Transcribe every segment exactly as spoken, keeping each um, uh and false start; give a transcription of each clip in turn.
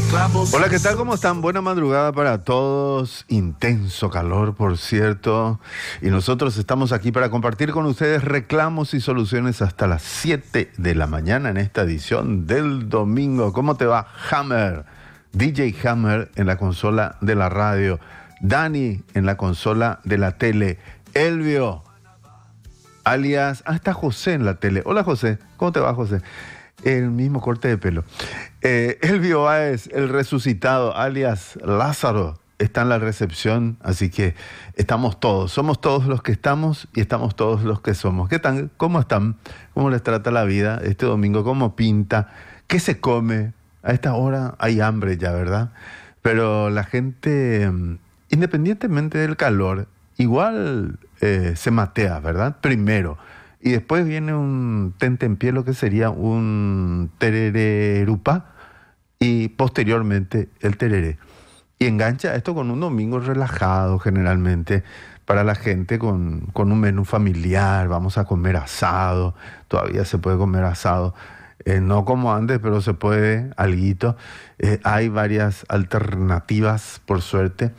Hola, ¿qué tal? ¿Cómo están? Buena madrugada para todos. Intenso calor, por cierto. Y nosotros estamos aquí para compartir con ustedes reclamos y soluciones hasta las siete de la mañana en esta edición del domingo. ¿Cómo te va, Hammer? D J Hammer en la consola de la radio. Dani en la consola de la tele. Elvio, alias... Ah, está José en la tele. Hola, José. ¿Cómo te va, José? El mismo corte de pelo. Eh, Elvio Báez, el resucitado, alias Lázaro, está en la recepción, así que estamos todos, somos todos los que estamos y estamos todos los que somos. ¿Qué tal? ¿Cómo están? ¿Cómo les trata la vida este domingo? ¿Cómo pinta? ¿Qué se come? A esta hora hay hambre ya, ¿verdad? Pero la gente, independientemente del calor, igual eh, se matea, ¿verdad? Primero. Y después viene un tentempié, lo que sería un terererupá, y posteriormente el tereré. Y engancha esto con un domingo relajado generalmente para la gente, con, con un menú familiar. Vamos a comer asado, todavía se puede comer asado. Eh, no como antes, pero se puede, alguito. Eh, hay varias alternativas, por suerte.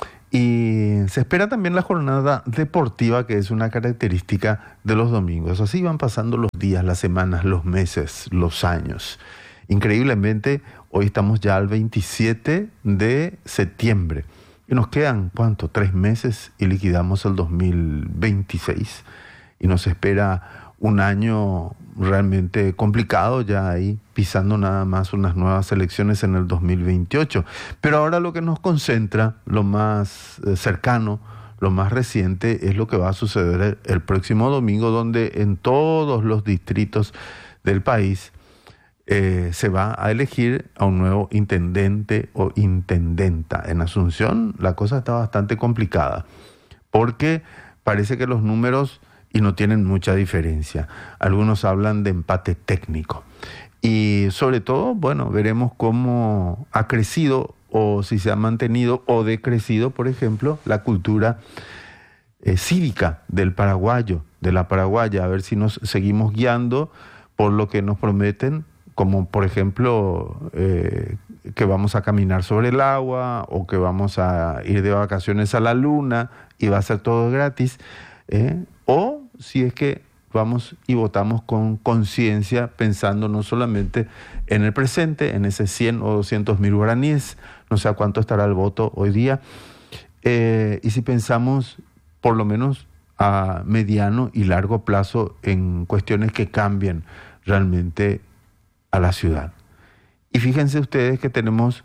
Y se espera también la jornada deportiva, que es una característica de los domingos. Así van pasando los días, las semanas, los meses, los años. Increíblemente, hoy estamos ya al veintisiete de septiembre. Y nos quedan, ¿cuánto? Tres meses y liquidamos el dos mil veintiséis. Y nos espera un año realmente complicado, ya ahí pisando nada más unas nuevas elecciones en el dos mil veintiocho. Pero ahora lo que nos concentra, lo más eh, cercano, lo más reciente, es lo que va a suceder el, el próximo domingo, donde en todos los distritos del país eh, se va a elegir a un nuevo intendente o intendenta. En Asunción la cosa está bastante complicada, porque parece que los números y no tienen mucha diferencia. Algunos hablan de empate técnico. Y sobre todo, bueno, veremos cómo ha crecido o si se ha mantenido o decrecido, por ejemplo, la cultura eh, cívica del paraguayo, de la paraguaya. A ver si nos seguimos guiando por lo que nos prometen, como por ejemplo eh, que vamos a caminar sobre el agua o que vamos a ir de vacaciones a la luna y va a ser todo gratis. ¿eh? O si es que vamos y votamos con conciencia, pensando no solamente en el presente, en ese cien o doscientos mil guaraníes, no sé a cuánto estará el voto hoy día, eh, y si pensamos por lo menos a mediano y largo plazo en cuestiones que cambien realmente a la ciudad. Y fíjense ustedes que tenemos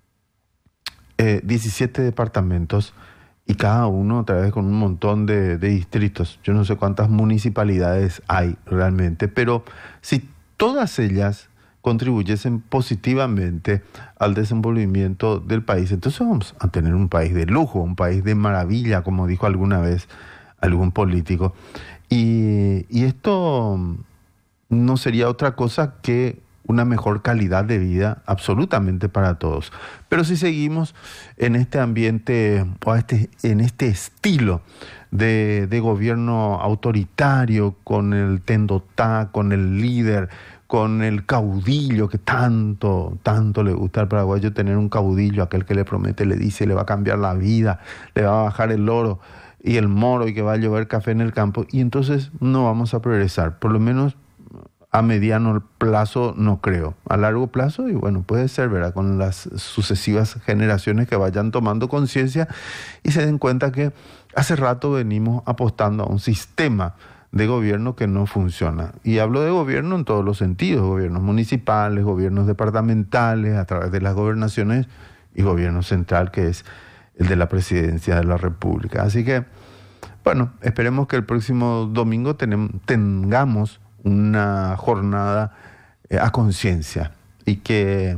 eh, diecisiete departamentos, y cada uno otra vez con un montón de, de distritos. Yo no sé cuántas municipalidades hay realmente, pero si todas ellas contribuyesen positivamente al desenvolvimiento del país, entonces vamos a tener un país de lujo, un país de maravilla, como dijo alguna vez algún político. Y, y esto no sería otra cosa que una mejor calidad de vida absolutamente para todos. Pero si seguimos en este ambiente o este, en este estilo de, de gobierno autoritario, con el tendotá, con el líder, con el caudillo, que tanto, tanto le gusta al paraguayo tener un caudillo, aquel que le promete, le dice, le va a cambiar la vida, le va a bajar el oro y el moro y que va a llover café en el campo, y entonces no vamos a progresar, por lo menos a mediano plazo no creo. A largo plazo, y bueno, puede ser, ¿verdad? Con las sucesivas generaciones que vayan tomando conciencia y se den cuenta que hace rato venimos apostando a un sistema de gobierno que no funciona. Y hablo de gobierno en todos los sentidos, gobiernos municipales, gobiernos departamentales, a través de las gobernaciones, y gobierno central, que es el de la presidencia de la República. Así que, bueno, esperemos que el próximo domingo tenem- tengamos una jornada eh, a conciencia, y que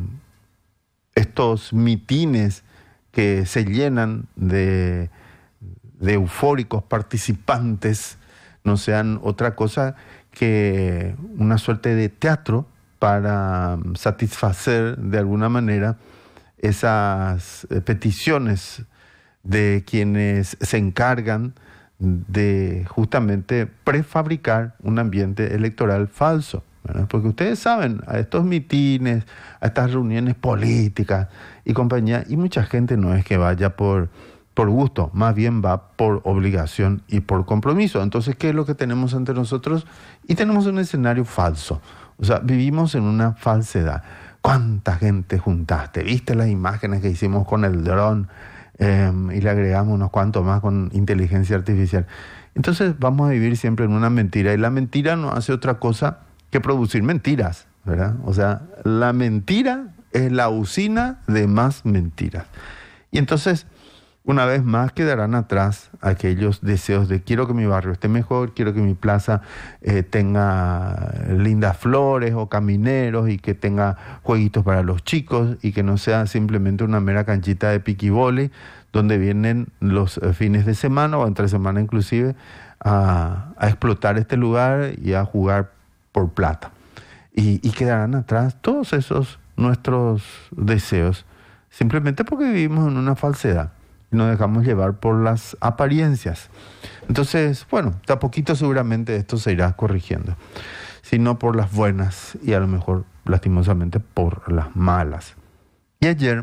estos mitines que se llenan de, de eufóricos participantes no sean otra cosa que una suerte de teatro para satisfacer de alguna manera esas eh, peticiones de quienes se encargan de justamente prefabricar un ambiente electoral falso, ¿verdad? Porque ustedes saben, a estos mitines, a estas reuniones políticas y compañía, y mucha gente no es que vaya por, por gusto, más bien va por obligación y por compromiso. Entonces, ¿qué es lo que tenemos ante nosotros? Y tenemos un escenario falso. O sea, vivimos en una falsedad. ¿Cuánta gente juntaste? ¿Viste las imágenes que hicimos con el dron? Eh, y le agregamos unos cuantos más con inteligencia artificial. Entonces vamos a vivir siempre en una mentira. Y la mentira no hace otra cosa que producir mentiras, ¿verdad? O sea, la mentira es la usina de más mentiras. Y entonces, una vez más quedarán atrás aquellos deseos de quiero que mi barrio esté mejor, quiero que mi plaza eh, tenga lindas flores o camineros y que tenga jueguitos para los chicos y que no sea simplemente una mera canchita de piquiboli donde vienen los eh, fines de semana o entre semana inclusive a, a explotar este lugar y a jugar por plata. Y, y quedarán atrás todos esos nuestros deseos simplemente porque vivimos en una falsedad. Nos dejamos llevar por las apariencias. Entonces, bueno, de a poquito seguramente esto se irá corrigiendo. Si no por las buenas y a lo mejor lastimosamente por las malas. Y ayer,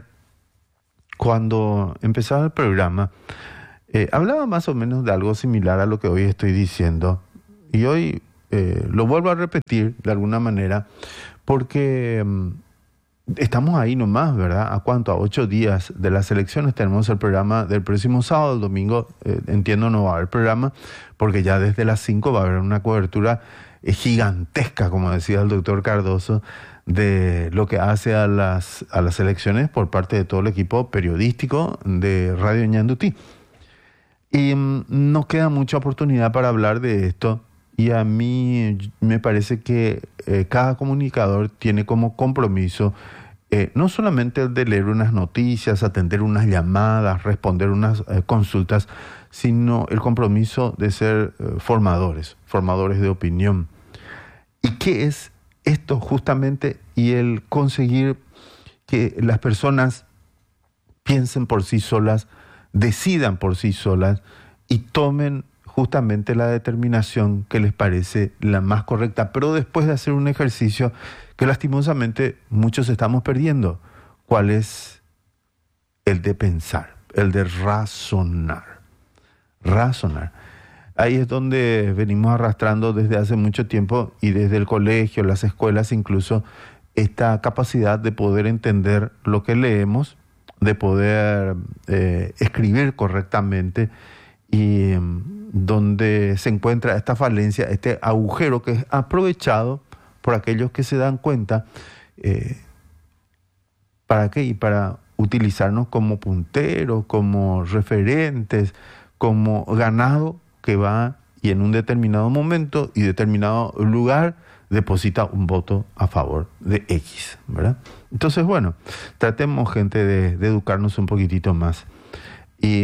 cuando empezaba el programa, eh, hablaba más o menos de algo similar a lo que hoy estoy diciendo. Y hoy eh, lo vuelvo a repetir de alguna manera porque... Um, Estamos ahí nomás, ¿verdad? ¿A cuánto? A ocho días de las elecciones tenemos el programa del próximo sábado. El domingo, eh, entiendo, no va a haber programa, porque ya desde las cinco va a haber una cobertura eh, gigantesca, como decía el doctor Cardoso, de lo que hace a las, a las elecciones por parte de todo el equipo periodístico de Radio Ñandutí. Y um, no queda mucha oportunidad para hablar de esto. Y a mí me parece que eh, cada comunicador tiene como compromiso eh, no solamente el de leer unas noticias, atender unas llamadas, responder unas eh, consultas, sino el compromiso de ser eh, formadores, formadores de opinión. ¿Y qué es esto justamente? Y el conseguir que las personas piensen por sí solas, decidan por sí solas y tomen justamente la determinación que les parece la más correcta, pero después de hacer un ejercicio que lastimosamente muchos estamos perdiendo, ¿cuál es? El de pensar, el de razonar, razonar. Ahí es donde venimos arrastrando desde hace mucho tiempo y desde el colegio, las escuelas incluso, esta capacidad de poder entender lo que leemos, de poder eh, escribir correctamente y donde se encuentra esta falencia, este agujero que es aprovechado por aquellos que se dan cuenta. Eh, ¿Para qué? Y para utilizarnos como punteros, como referentes, como ganado que va y en un determinado momento y determinado lugar deposita un voto a favor de X, ¿verdad? Entonces, bueno, tratemos, gente, de, de educarnos un poquitito más. Y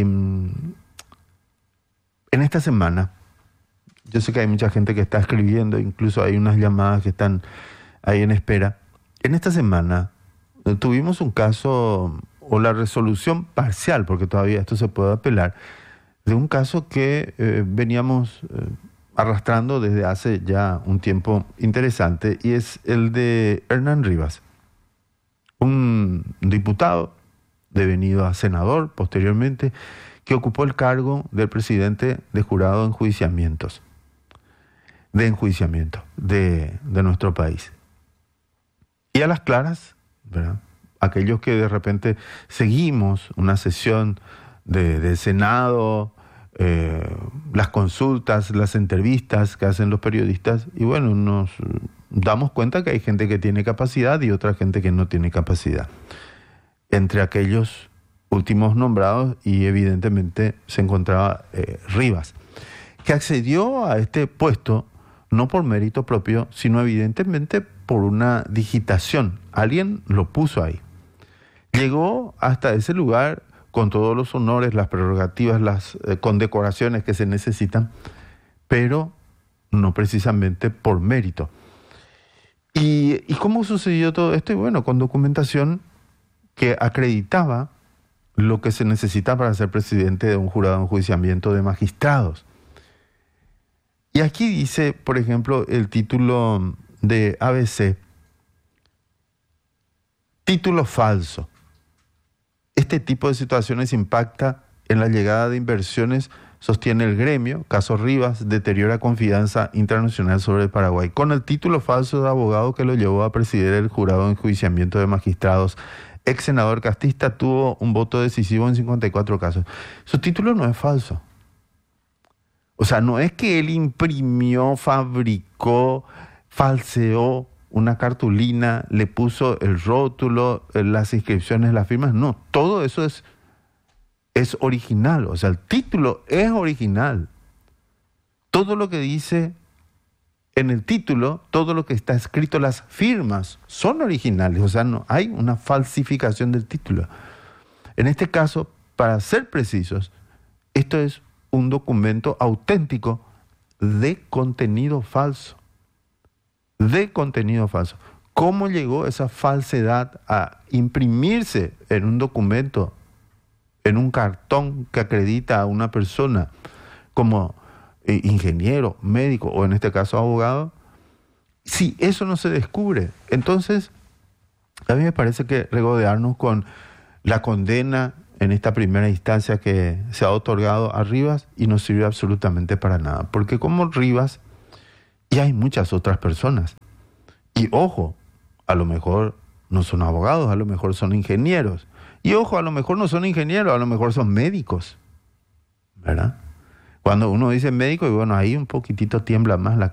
en esta semana, yo sé que hay mucha gente que está escribiendo, incluso hay unas llamadas que están ahí en espera. En esta semana eh, tuvimos un caso, o la resolución parcial, porque todavía esto se puede apelar, de un caso que eh, veníamos eh, arrastrando desde hace ya un tiempo interesante, y es el de Hernán Rivas, un diputado devenido a senador posteriormente, que ocupó el cargo del presidente de jurado de enjuiciamientos, de enjuiciamiento de, de nuestro país. Y a las claras, ¿verdad? Aquellos que de repente seguimos una sesión de, de Senado, eh, las consultas, las entrevistas que hacen los periodistas, y bueno, nos damos cuenta que hay gente que tiene capacidad y otra gente que no tiene capacidad. Entre aquellos últimos nombrados, y evidentemente se encontraba eh, Rivas, que accedió a este puesto no por mérito propio, sino evidentemente por una digitación. Alguien lo puso ahí. Llegó hasta ese lugar con todos los honores, las prerrogativas, las eh, condecoraciones que se necesitan, pero no precisamente por mérito. ¿Y, y cómo sucedió todo esto? Y bueno, con documentación que acreditaba lo que se necesita para ser presidente de un jurado de enjuiciamiento de magistrados. Y aquí dice, por ejemplo, el título de A B C. Título falso. Este tipo de situaciones impacta en la llegada de inversiones, sostiene el gremio. Caso Rivas deteriora confianza internacional sobre el Paraguay. Con el título falso de abogado que lo llevó a presidir el jurado de enjuiciamiento de magistrados, ex senador castista tuvo un voto decisivo en cincuenta y cuatro casos. Su título no es falso. O sea, no es que él imprimió, fabricó, falseó una cartulina, le puso el rótulo, las inscripciones, las firmas. No, todo eso es, es original. O sea, el título es original. Todo lo que dice en el título, todo lo que está escrito, las firmas, son originales. O sea, no hay una falsificación del título. En este caso, para ser precisos, esto es un documento auténtico de contenido falso. De contenido falso. ¿Cómo llegó esa falsedad a imprimirse en un documento, en un cartón que acredita a una persona como eh, ingeniero, médico o en este caso abogado? Si eso no se descubre, entonces a mí me parece que regodearnos con la condena en esta primera instancia que se ha otorgado a Rivas y no sirve absolutamente para nada. Porque como Rivas, y hay muchas otras personas. Y ojo, a lo mejor no son abogados, a lo mejor son ingenieros. Y ojo, a lo mejor no son ingenieros, a lo mejor son médicos. ¿Verdad? Cuando uno dice médico, y bueno, ahí un poquitito tiembla más la